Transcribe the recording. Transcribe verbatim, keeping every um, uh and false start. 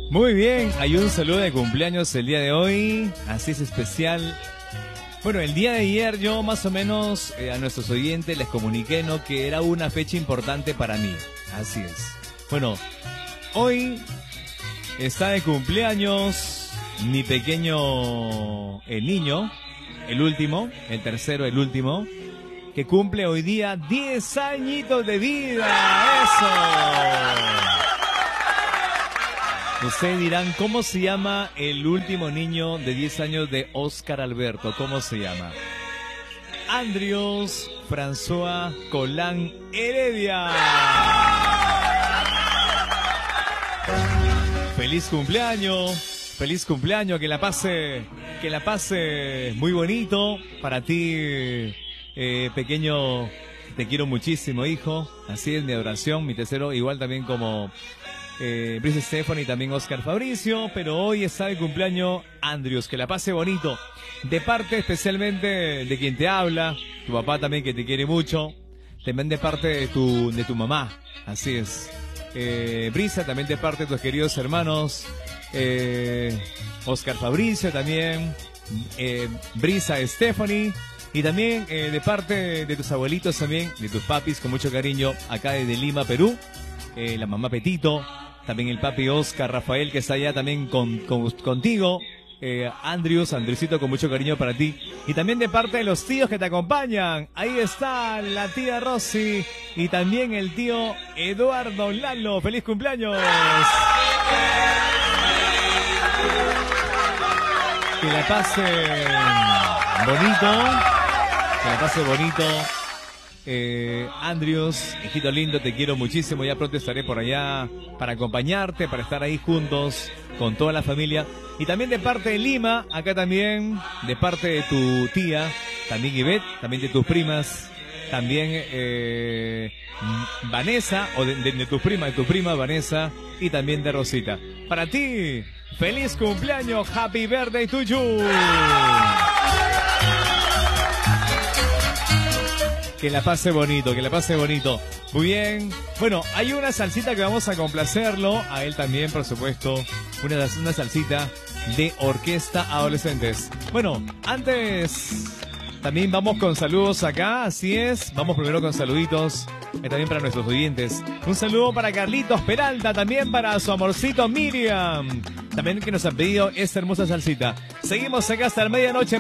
Muy bien, hay un saludo de cumpleaños el día de hoy, así es especial. Bueno, el día de ayer yo más o menos eh, a nuestros oyentes les comuniqué, ¿no?, que era una fecha importante para mí, así es. Bueno, hoy está de cumpleaños mi pequeño el niño, el último, el tercero, el último, que cumple hoy día diez añitos de vida. ¡Eso! Ustedes dirán, ¿cómo se llama el último niño de diez años de Oscar Alberto? ¿Cómo se llama? Andrius François Colán Heredia. ¡Feliz cumpleaños! ¡Feliz cumpleaños! Que la pase, que la pase muy bonito para ti, eh, pequeño. Te quiero muchísimo, hijo. Así es mi adoración, mi tercero, igual también como Eh, Brice Stephanie y también Oscar Fabricio, pero hoy está de cumpleaños Andrius, que la pase bonito, de parte especialmente de quien te habla, tu papá también que te quiere mucho, también de parte de tu, de tu mamá, así es, eh, Brisa también de parte de tus queridos hermanos, eh, Oscar Fabricio también, eh, Brisa Stephanie, y también eh, de parte de tus abuelitos también, de tus papis con mucho cariño, acá desde Lima, Perú, eh, la mamá Petito, también el papi Oscar Rafael que está allá también con, con contigo, eh, Andrius, Andresito con mucho cariño para ti, y también de parte de los tíos que te acompañan, ahí está la tía Rosy y también el tío Eduardo Lalo. ¡Feliz cumpleaños! Que la pase bonito, que la pase bonito. Eh, Andrius, hijito lindo, te quiero muchísimo. Ya pronto estaré por allá para acompañarte, para estar ahí juntos con toda la familia. Y también de parte de Lima, acá también, de parte de tu tía, también Ivette, también de tus primas, también eh, Vanessa, o de, de, de tus primas, de tu prima Vanessa, y también de Rosita. Para ti, feliz cumpleaños, happy birthday to you. Que la pase bonito, que la pase bonito. Muy bien. Bueno, hay una salsita que vamos a complacerlo. A él también, por supuesto. Una, una salsita de Orquesta Adolescentes. Bueno, antes también vamos con saludos acá. Así es. Vamos primero con saluditos. Eh, también para nuestros oyentes. Un saludo para Carlitos Peralta. También para su amorcito Miriam. También que nos ha pedido esta hermosa salsita. Seguimos acá hasta la medianoche.